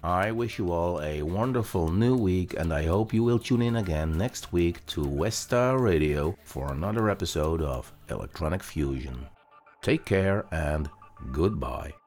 I wish you all a wonderful new week, and I hope you will tune in again next week to Westar Radio for another episode of Electronic Fusion. Take care and goodbye.